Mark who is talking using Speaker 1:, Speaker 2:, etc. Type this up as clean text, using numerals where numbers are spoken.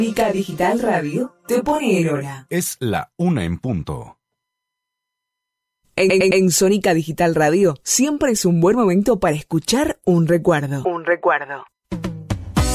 Speaker 1: Sónica Digital Radio te pone el hora.
Speaker 2: Es la 1 en punto.
Speaker 1: En Sónica Digital Radio siempre es un buen momento para escuchar un recuerdo. Un recuerdo.